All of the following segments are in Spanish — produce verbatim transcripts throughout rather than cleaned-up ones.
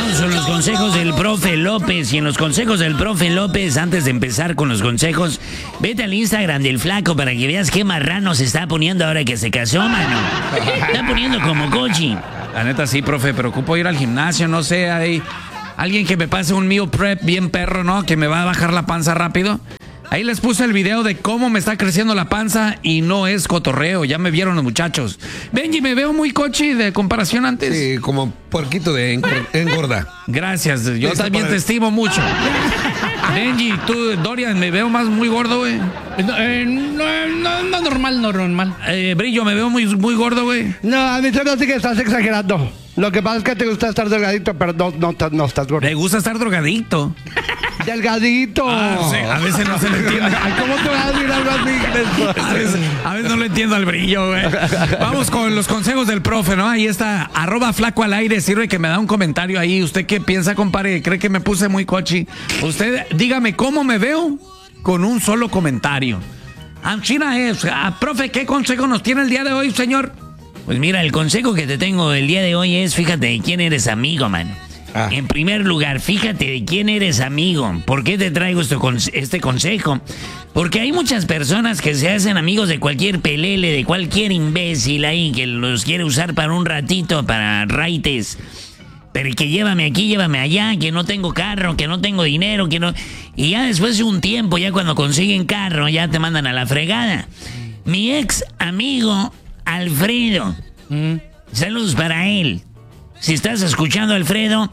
Vamos con los consejos del profe López. Y en los consejos del profe López, antes de empezar con los consejos, vete al Instagram del flaco para que veas qué marrano se está poniendo ahora que se casó, mano. Está poniendo como cochi. La neta sí, profe, pero ocupo ir al gimnasio, no sé, hay alguien que me pase un meal prep bien perro, ¿no? Que me va a bajar la panza rápido. Ahí les puse el video de cómo me está creciendo la panza y no es cotorreo, ya me vieron los muchachos. Benji, me veo muy cochi de comparación antes. Sí, como puerquito de engor- engorda. Gracias, yo Listo también para- te estimo mucho. Benji, tú, Dorian, me veo más muy gordo, güey. No, eh, no, no, no normal, no normal. Eh, Brillo, me veo muy, muy gordo, güey. No, a mí se me hace que estás exagerando. Lo que pasa es que te gusta estar delgadito, pero no, no, no, no estás gordo. Me gusta estar drogadicto. ¡Delgadito! Ah, sí, a veces no se le entiende. Ay, ¿cómo te vas a decir algo así? A veces, a veces no le entiendo al Brillo, güey. Vamos con los consejos del profe, ¿no? Ahí está, arroba flaco al aire. Sirve que me da un comentario ahí. ¿Usted qué piensa, compadre? ¿Cree que me puse muy cochi? Usted, dígame cómo me veo con un solo comentario. Ah, China es. Ah, profe, ¿qué consejo nos tiene el día de hoy, señor? Pues mira, el consejo que te tengo el día de hoy es, fíjate de quién eres amigo, mano. Ah. En primer lugar, fíjate de quién eres amigo. ¿Por qué te traigo esto, este consejo? Porque hay muchas personas que se hacen amigos de cualquier pelele, de cualquier imbécil ahí, que los quiere usar para un ratito, para raites. Pero que llévame aquí, llévame allá, que no tengo carro, que no tengo dinero, que no... Y ya después de un tiempo, ya cuando consiguen carro, ya te mandan a la fregada. Mi ex amigo Alfredo. Mm. Saludos para él. Si estás escuchando, Alfredo,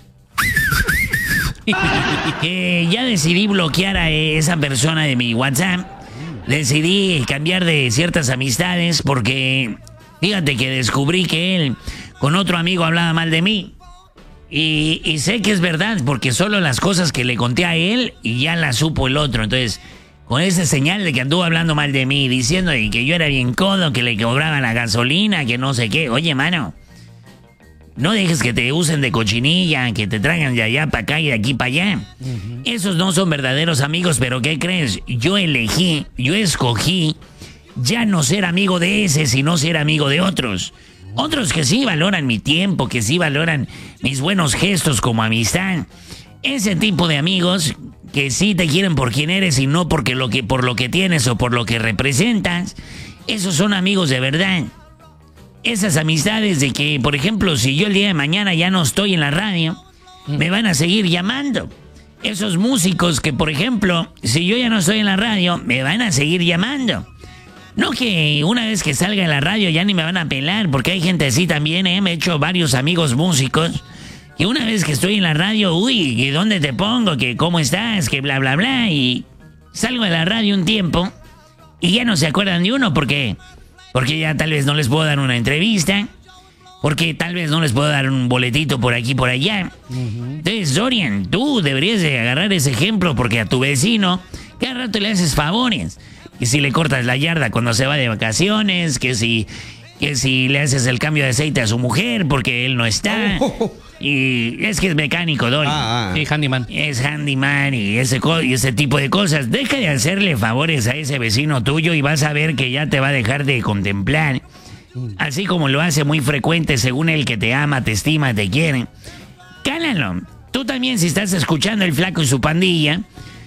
eh, ya decidí bloquear a esa persona de mi WhatsApp. Decidí cambiar de ciertas amistades porque fíjate que descubrí que él con otro amigo hablaba mal de mí. Y, y sé que es verdad porque solo las cosas que le conté a él y ya las supo el otro. Entonces, con esa señal de que anduvo hablando mal de mí, diciendo que yo era bien codo, que le cobraban la gasolina, que no sé qué. Oye, mano, no dejes que te usen de cochinilla, que te traigan de allá para acá y de aquí para allá. Uh-huh. Esos no son verdaderos amigos, pero ¿qué crees? Yo elegí, yo escogí ya no ser amigo de ese, sino ser amigo de otros. Otros que sí valoran mi tiempo, que sí valoran mis buenos gestos como amistad. Ese tipo de amigos que sí te quieren por quien eres y no porque lo que, por lo que tienes o por lo que representas. Esos son amigos de verdad. Esas amistades de que, por ejemplo, si yo el día de mañana ya no estoy en la radio, me van a seguir llamando. Esos músicos que, por ejemplo, si yo ya no estoy en la radio, me van a seguir llamando. No que una vez que salga en la radio ya ni me van a pelar, porque hay gente así también, ¿eh? Me he hecho varios amigos músicos. Y una vez que estoy en la radio, uy, ¿y dónde te pongo? Que cómo estás, que bla, bla, bla. Y salgo de la radio un tiempo y ya no se acuerdan de uno porque... Porque ya tal vez no les puedo dar una entrevista. Porque tal vez no les puedo dar un boletito por aquí por allá. Uh-huh. Entonces, Dorian, tú deberías de agarrar ese ejemplo porque a tu vecino cada rato le haces favores. Que si le cortas la yarda cuando se va de vacaciones, que si, que si le haces el cambio de aceite a su mujer porque él no está. Oh. Y es que es mecánico, Dorian. Ah, ah. Sí, handyman. Es handyman y ese, co- y ese tipo de cosas. Deja de hacerle favores a ese vecino tuyo y vas a ver que ya te va a dejar de contemplar. Así como lo hace muy frecuente según el que te ama, te estima, te quiere. Cálalo. Tú también, si estás escuchando el flaco y su pandilla,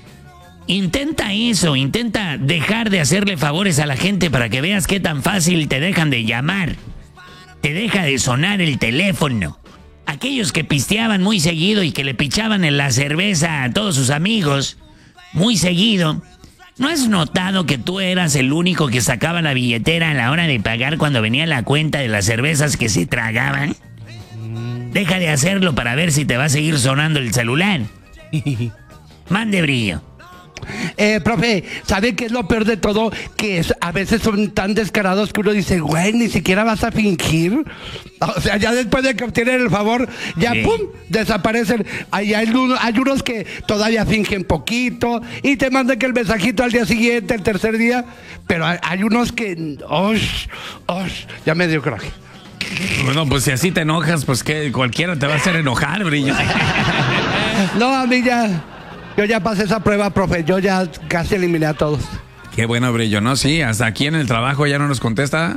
intenta eso, intenta dejar de hacerle favores a la gente para que veas qué tan fácil te dejan de llamar. Te deja de sonar el teléfono. Aquellos que pisteaban muy seguido y que le pichaban en la cerveza a todos sus amigos, muy seguido, ¿no has notado que tú eras el único que sacaba la billetera a la hora de pagar cuando venía la cuenta de las cervezas que se tragaban? Deja de hacerlo para ver si te va a seguir sonando el celular. Mande, Brillo. Eh, profe, ¿sabe qué es lo peor de todo? Que es, a veces son tan descarados que uno dice, güey, ni siquiera vas a fingir. O sea, ya después de que obtienen el favor, ya Sí. pum, desaparecen. Hay, hay, uno- hay unos que todavía fingen poquito y te mandan que el mensajito al día siguiente, el tercer día. Pero hay, hay unos que, osh, osh, ya me dio coraje. Bueno, pues si así te enojas, pues que cualquiera te va a hacer enojar, Brillo. No, a mí ya, yo ya pasé esa prueba, profe. Yo ya casi eliminé a todos. Qué bueno, Brillo, ¿no? Sí, hasta aquí en el trabajo ya no nos contesta.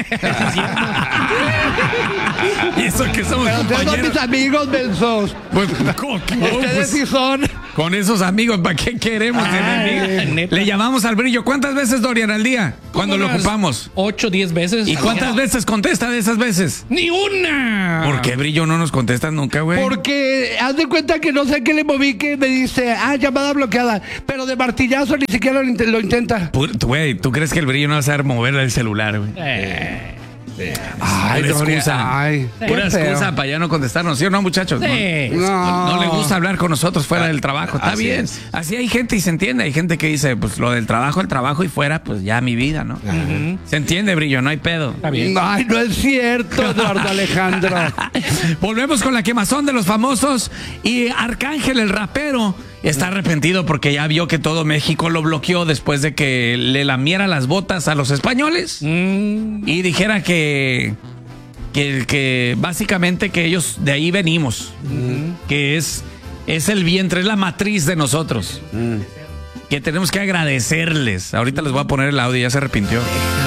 Y eso que somos Pero ustedes son compañeros. mis amigos, mensos. Pues, ¿cómo que no? Ustedes Pues, sí son. con esos amigos, ¿para qué queremos enemigos? neta. Le llamamos al Brillo. ¿Cuántas veces, Dorian, al día? Cuando lo Unas ocupamos. Ocho, diez veces. ¿Y cuántas veces contesta de esas veces? ¡Ni una! ¿Por qué, Brillo, no nos contestas nunca, güey? Porque haz de cuenta que no sé qué le moví que me dice, ah, llamada bloqueada. Pero de martillazo ni siquiera lo, int- lo intenta. Pu- Güey, ¿tú crees que el Brillo no va a saber mover el celular, güey? Eh, Ay, Pura Gloria, excusa. ay, Pura qué feo. excusa para ya no contestarnos, ¿sí o no, muchachos? No. sí. No. No le gusta hablar con nosotros fuera del trabajo. Está Así bien. es. Así hay gente y se entiende. Hay gente que dice, pues lo del trabajo, el trabajo y fuera, pues ya mi vida, ¿no? Se entiende, Brillo, no hay pedo. Está bien. Ay, no es cierto, Eduardo Alejandro. Volvemos con la quemazón de los famosos y Arcángel, el rapero, está arrepentido porque ya vio que todo México lo bloqueó después de que le lamiera las botas a los españoles Mm, y dijera que, que, que básicamente que ellos de ahí venimos, que es, es el vientre, es la matriz de nosotros, que tenemos que agradecerles. Ahorita les voy a poner el audio, ya se arrepintió.